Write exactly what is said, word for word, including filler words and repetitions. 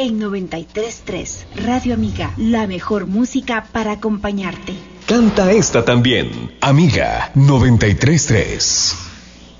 en noventa y tres punto tres. Radio Amiga, la mejor música para acompañarte. Canta esta también, Amiga noventa y tres punto tres.